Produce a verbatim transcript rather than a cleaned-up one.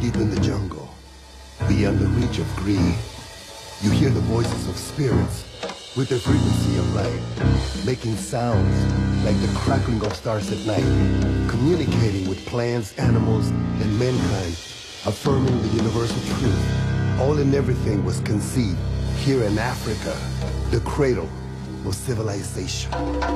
Deep in the jungle, beyond the reach of greed, you hear the voices of spirits with the frequency of light, making sounds like the crackling of stars at night, communicating with plants, animals, and mankind, affirming the universal truth. All and everything was conceived here in Africa, the cradle of civilization.